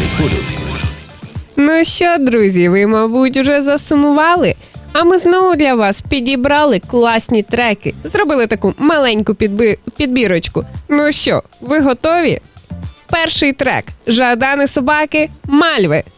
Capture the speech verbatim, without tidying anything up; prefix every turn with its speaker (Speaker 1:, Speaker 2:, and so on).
Speaker 1: Ну що, друзі, ви, мабуть, уже засумували? А ми знову для вас підібрали класні треки. Зробили таку маленьку підби... підбірочку. Ну що, ви готові? Перший трек «Жадани собаки» Мальви.